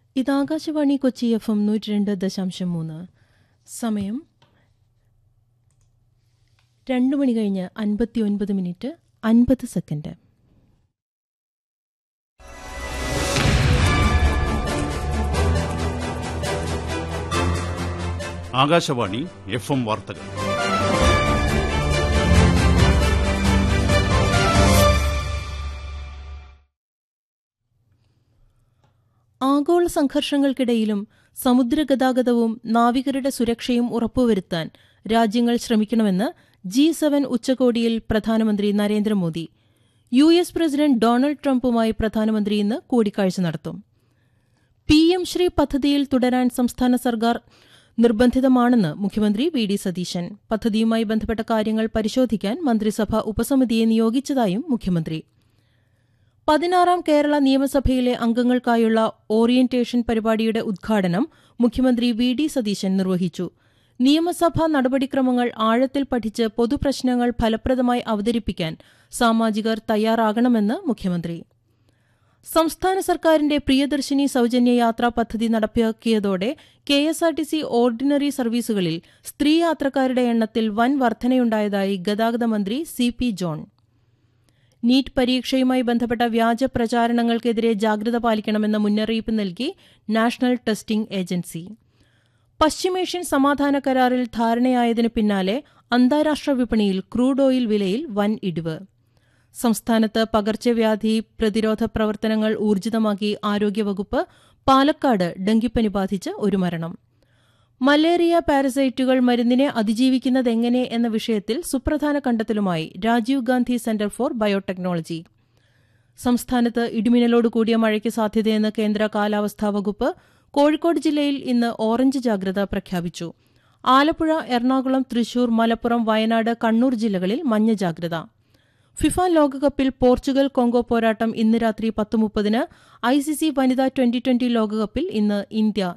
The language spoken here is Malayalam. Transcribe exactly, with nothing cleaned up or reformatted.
ഇത് ആകാശവാണി കൊച്ചി എഫ് എം നൂറ്റി രണ്ട് ദശാംശം മൂന്ന്. സമയം രണ്ട് മണി കഴിഞ്ഞ് അൻപത്തി ഒൻപത് മിനിറ്റ് അൻപത് സെക്കൻഡ്. ആകാശവാണി എഫ് എം വാർത്തകൾ. ആഗോള സംഘർഷങ്ങൾക്കിടയിലും സമുദ്രഗതാഗതവും നാവികരുടെ സുരക്ഷയും ഉറപ്പുവരുത്താൻ രാജ്യങ്ങൾ ശ്രമിക്കണമെന്ന് ജി സെവൻ ഉച്ചകോടിയിൽ പ്രധാനമന്ത്രി Narendra Modi. U S president Donald ട്രംപുമായി പ്രധാനമന്ത്രി ഇന്ന് കൂടിക്കാഴ്ച നടത്തും. പി എം ശ്രീ പദ്ധതിയിൽ തുടരാൻ സംസ്ഥാന സർക്കാർ നിർബന്ധിതമാണെന്ന് മുഖ്യമന്ത്രി വി ഡി സതീശൻ. പദ്ധതിയുമായി ബന്ധപ്പെട്ട കാര്യങ്ങൾ പരിശോധിക്കാൻ മന്ത്രിസഭ ഉപസമിതിയെ നിയോഗിച്ചതായും മുഖ്യമന്ത്രി. പതിനാറാം കേരള നിയമസഭയിലെ അംഗങ്ങൾക്കായുള്ള ഓറിയന്റേഷൻ പരിപാടിയുടെ ഉദ്ഘാടനം മുഖ്യമന്ത്രി വി ഡി സതീശൻ നിർവഹിച്ചു. നിയമസഭാ നടപടിക്രമങ്ങൾ ആഴത്തിൽ പഠിച്ച് പൊതുപ്രശ്നങ്ങൾ ഫലപ്രദമായി അവതരിപ്പിക്കാൻ സാമാജികർ തയ്യാറാകണമെന്ന് മുഖ്യമന്ത്രി. സംസ്ഥാന സർക്കാരിന്റെ പ്രിയദർശിനി സൌജന്യ യാത്രാ പദ്ധതി നടപ്പാക്കിയതോടെ K S R T C ordinary സർവീസുകളിൽ സ്ത്രീ യാത്രക്കാരുടെ എണ്ണത്തിൽ വൻ വർധനയുണ്ടായതായി ഗതാഗത മന്ത്രി സി പി ജോൺ. നീറ്റ് പരീക്ഷയുമായി ബന്ധപ്പെട്ട വ്യാജ പ്രചാരണങ്ങൾക്കെതിരെ ജാഗ്രത പാലിക്കണമെന്ന മുന്നറിയിപ്പ് നൽകി നാഷണൽ ടെസ്റ്റിംഗ് ഏജൻസി. പശ്ചിമേഷ്യൻ സമാധാന കരാറിൽ ധാരണയായതിനു പിന്നാലെ അന്താരാഷ്ട്ര വിപണിയിൽ ക്രൂഡ് ഓയിൽ വിലയിൽ വൻ ഇടിവ്. സംസ്ഥാനത്ത് പകർച്ചവ്യാധി പ്രതിരോധ പ്രവർത്തനങ്ങൾ ഊർജിതമാക്കി ആരോഗ്യവകുപ്പ്. പാലക്കാട് ഡെങ്കിപ്പനി ബാധിച്ച് ഒരു മരണം. മലേറിയ പാരസൈറ്റുകൾ മരുന്നിനെ അതിജീവിക്കുന്നതെങ്ങനെ എന്ന വിഷയത്തിൽ സുപ്രധാന കണ്ടെത്തലുമായി Rajeev Gandhi centre for biotechnology. സംസ്ഥാനത്ത് ഇടിമിന്നലോടുകൂടിയ മഴയ്ക്ക് സാധ്യതയെന്ന് കേന്ദ്ര കാലാവസ്ഥാ വകുപ്പ്. കോഴിക്കോട് ജില്ലയിൽ ഇന്ന് ഓറഞ്ച് ജാഗ്രത പ്രഖ്യാപിച്ചു. ആലപ്പുഴ, എറണാകുളം, തൃശൂർ, മലപ്പുറം, വയനാട്, കണ്ണൂർ ജില്ലകളിൽ മഞ്ഞ ജാഗ്രത. ഫിഫ ലോകകപ്പിൽ പോർച്ചുഗൽ കോങ്കോ പോരാട്ടം ഇന്ന് രാത്രി പത്ത് മുപ്പതിന്. ഐ സി സി വനിതാ ട്വന്റി ട്വന്റി ലോകകപ്പിൽ ഇന്ന് ഇന്ത്യ